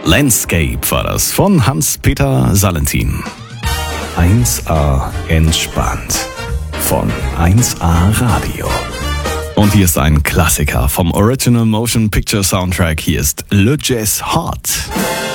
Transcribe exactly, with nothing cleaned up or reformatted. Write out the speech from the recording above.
Landscape war das von Hans-Peter Salentin. eins A entspannt von eins A Radio. Und hier ist ein Klassiker vom Original Motion Picture Soundtrack. Hier ist Le Jazz Hot.